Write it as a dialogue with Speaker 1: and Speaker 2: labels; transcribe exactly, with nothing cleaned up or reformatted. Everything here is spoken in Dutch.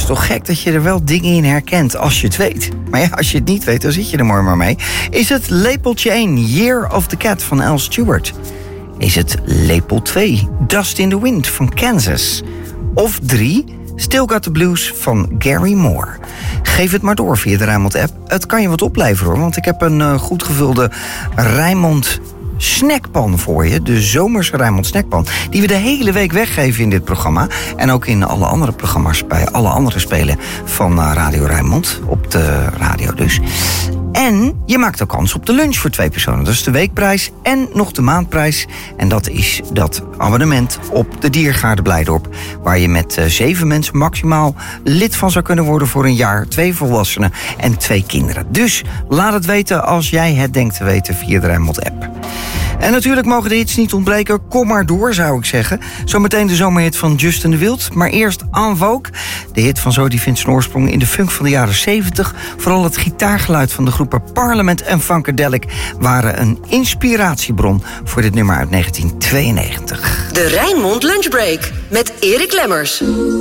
Speaker 1: toch gek dat je er wel dingen in herkent als je het weet. Maar ja, als je het niet weet, dan zit je er mooi maar mee. Is het lepeltje één, Year of the Cat van Al Stewart? Is het lepel twee, Dust in the Wind van Kansas? Of drie, Still Got the Blues van Gary Moore? Geef het maar door via de Rijnmond-app. Het kan je wat opleveren hoor, want ik heb een uh, goed gevulde Rijnmond snackpan voor je. De zomerse Rijnmond snackpan. Die we de hele week weggeven in dit programma. En ook in alle andere programma's bij alle andere spelen van uh, Radio Rijnmond. Op de radio dus. En je maakt ook kans op de lunch voor twee personen. Dat is de weekprijs en nog de maandprijs. En dat is dat abonnement op de Diergaarde Blijdorp. Waar je met uh, zeven mensen maximaal lid van zou kunnen worden voor een jaar. Twee volwassenen en twee kinderen. Dus laat het weten als jij het denkt te weten via de Rijnmond-app. En natuurlijk mogen de hits niet ontbreken. Kom maar door, zou ik zeggen. Zometeen de zomerhit van Justin de Wild. Maar eerst En Vogue. De hit van Zo die vindt zijn oorsprong in de funk van de jaren zeventig. Vooral het gitaargeluid van de groepen Parliament en Funkadelic waren een inspiratiebron voor dit nummer uit negentien tweeënnegentig.
Speaker 2: De Rijnmond Lunchbreak met Erik Lemmers.